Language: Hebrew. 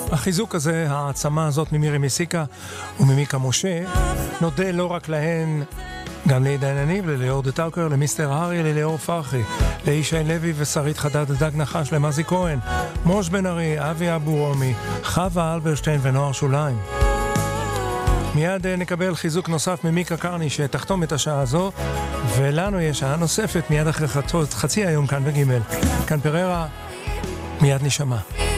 החיזוק הזה, העצמה הזאת ממירי מסיקה וממיקה משה, נודה לא רק להן, גם לעידן יניב, לליאור דטאוקר, למיסטר הארי, לליאור פרחי, לישי לוי ושרית חדד דג נחש, למזי כהן, מוש בן ארי, אבי אבו רומי, חווה אלברשטיין ונוער שוליים. מיד נקבל חיזוק נוסף ממיקה קרני שתחתום את השעה הזו, ולנו יש שעה נוספת מיד אחרי חצי היום כאן בגימל. כאן פררה, מיד נשמע.